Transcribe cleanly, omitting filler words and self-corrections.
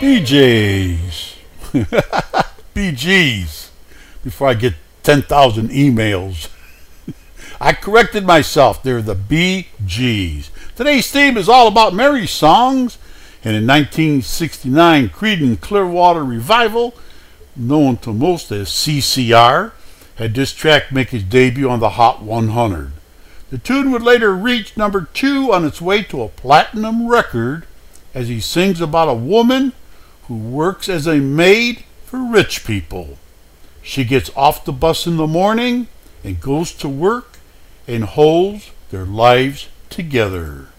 BJ's. BG's. Before I get 10,000 emails. I corrected myself. They're the BG's. Today's theme is all about Mary songs. And in 1969, Creedence Clearwater Revival, known to most as CCR, had this track make its debut on the Hot 100. The tune would later reach number 2 on its way to a platinum record as he sings about a woman who works as a maid for rich people. She gets off the bus in the morning and goes to work and holds their lives together.